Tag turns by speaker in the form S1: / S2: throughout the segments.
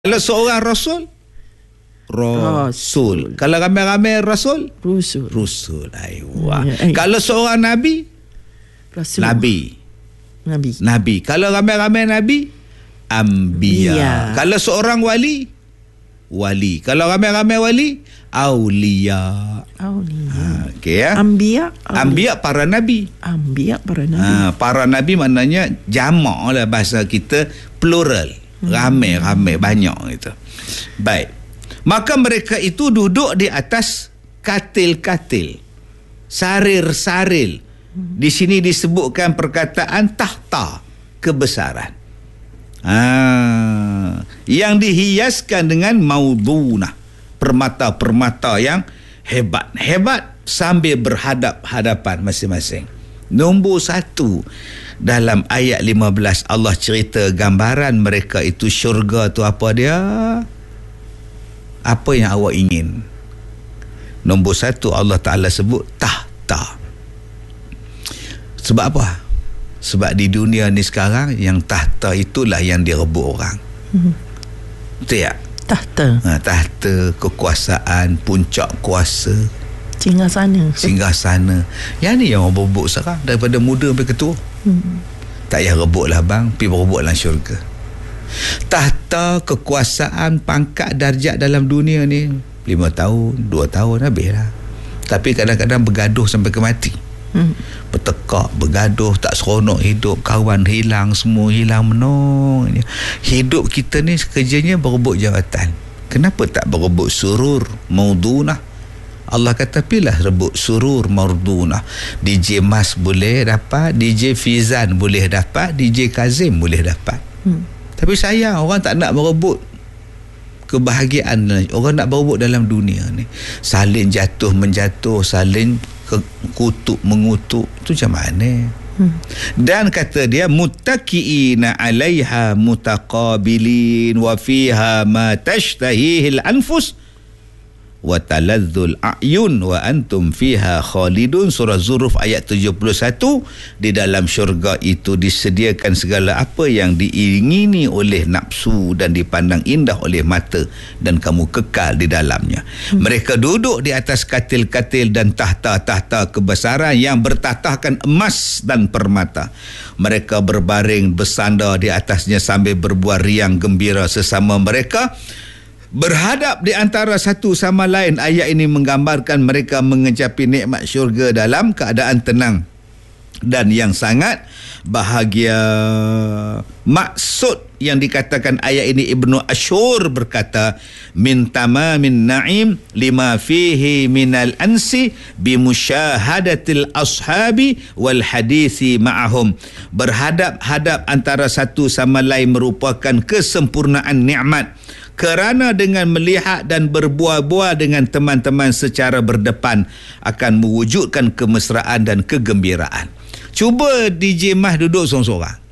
S1: Kalau seorang Rasul, Rasul. Kalau ramai-ramai Rasul, Rusul. Kalau seorang Nabi,
S2: Rasul.
S1: Nabi. Kalau ramai-ramai Nabi, Anbiya. Kalau seorang wali, wali. Kalau ramai-ramai wali, Aulia. Okey ya. Anbiya para Nabi. Para Nabi maknanya jamak lah bahasa kita, plural. Ramai banyak gitu. Baik. Maka mereka itu duduk di atas katil-katil, sarir-saril. Di sini disebutkan perkataan tahta, kebesaran. Yang dihiaskan dengan maudunah, permata-permata yang hebat sambil berhadap-hadapan masing-masing. Nombor 1, dalam ayat 15 Allah cerita gambaran mereka itu syurga tu apa dia? Apa yang awak ingin? Nombor 1 Allah Ta'ala sebut tahta. Sebab apa? Sebab di dunia ni sekarang yang tahta itulah yang direbut orang. Betul tak? Tahta, kekuasaan, puncak kuasa, singgah sana. Yang ni yang orang berebut sekarang, daripada muda sampai ketua. Tak payah rebut lah bang, pergi berebut dalam syurga. Tahta, kekuasaan, pangkat, darjat dalam dunia ni 5 tahun, 2 tahun habis lah. Tapi kadang-kadang bergaduh sampai ke mati. Bertekak, bergaduh, tak seronok hidup, kawan hilang, semua hilang menong. Hidup kita ni kerjanya berebut jawatan. Kenapa tak berebut surur, maudunah? Allah kata pilih rebut surur, maudunah. DJ Mas boleh dapat, DJ Fizan boleh dapat, DJ Kazim boleh dapat. Tapi sayang orang tak nak berebut kebahagiaan. Orang nak berebut dalam dunia ni, saling jatuh menjatuh, saling kutuk mengutuk. Itu macam mana? Dan kata dia muttaqiina 'alaiha mutaqabilin wa fiha ma tashtahihil anfus wa taladzul a'yun wa antum fiha khalidun. Surah Zuruf ayat 71. Di dalam syurga itu disediakan segala apa yang diingini oleh nafsu dan dipandang indah oleh mata, dan kamu kekal di dalamnya. Mereka duduk di atas katil-katil dan tahta-tahta kebesaran yang bertatahkan emas dan permata. Mereka berbaring bersandar di atasnya sambil berbual riang gembira sesama mereka, berhadap di antara satu sama lain. Ayat ini menggambarkan mereka mengecapi nikmat syurga dalam keadaan tenang dan yang sangat bahagia. Maksud yang dikatakan ayat ini, Ibnu Ashur berkata, min tamamin na'im lima fihi minal ansi bimusyahadatil ashabi wal hadithi ma'ahum. Berhadap-hadap antara satu sama lain merupakan kesempurnaan nikmat, kerana dengan melihat dan berbual-bual dengan teman-teman secara berdepan akan mewujudkan kemesraan dan kegembiraan. Cuba DJ Mah duduk seorang-seorang.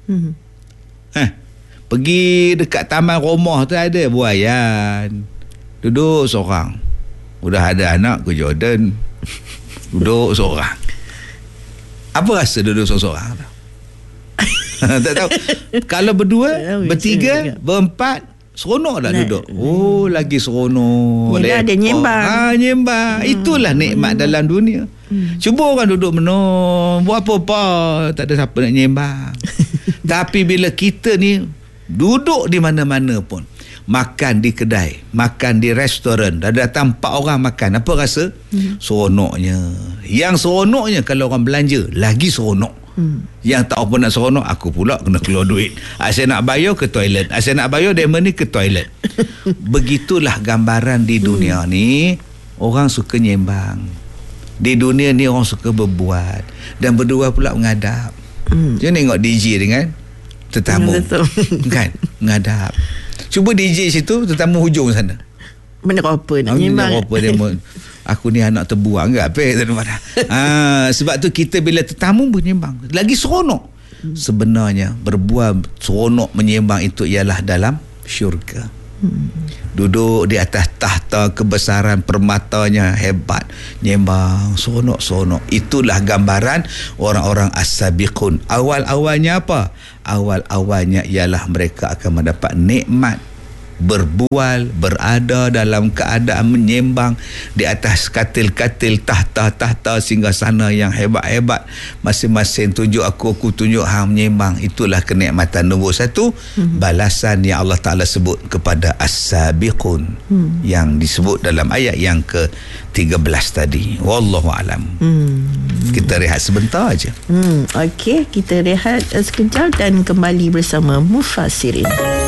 S1: Pergi dekat taman rumah tu ada buayan, duduk seorang. Udah ada anak ke Jordan, duduk seorang. Apa rasa duduk seorang-seorang? Tak tahu. Kalau berdua, bertiga, berempat, seronok tak duduk? Lagi seronok.
S2: Yelah, dia nyembang.
S1: Nyembang. Itulah nikmat dalam dunia. Cuba orang duduk menung, buat apa-apa, tak ada siapa nak nyembang. Tapi bila kita ni duduk di mana-mana pun, makan di kedai, makan di restoran, dah datang 4 orang makan, apa rasa? Seronoknya. Yang seronoknya kalau orang belanja, lagi seronok. Yang tak apa nak seronok, aku pula kena keluar duit. Saya nak bayar ke toilet, saya nak bayar demo ni ke toilet. Begitulah gambaran di dunia ni. Orang suka nyembang. Di dunia ni orang suka berbuat, dan berdua pula menghadap. Jangan tengok DJ dengan tetamu kan, menghadap. Cuba DJ situ, tetamu hujung sana.
S2: Mana apa nak nyembang?
S1: Apa dia aku ni anak terbuang ke apa? Sebab tu kita bila tetamu menyembang lagi seronok. Sebenarnya berbual seronok menyembang itu ialah dalam syurga. Duduk di atas tahta kebesaran, permatanya hebat, nyembang seronok-seronok. Itulah gambaran orang-orang as-sabiqun. Awal-awalnya apa? Awal-awalnya ialah mereka akan mendapat nikmat berbual, berada dalam keadaan menyembang di atas katil-katil, tahta-tahta singgasana yang hebat-hebat, masing-masing tunjuk aku tunjuk hang menyembang. Itulah kenikmatan nombor 1, balasan yang Allah Ta'ala sebut kepada as-sabiqun yang disebut dalam ayat yang ke-13 tadi. Wallahu alam. Kita rehat sebentar aja.
S2: Okey, kita rehat sekejap dan kembali bersama Mufassirin.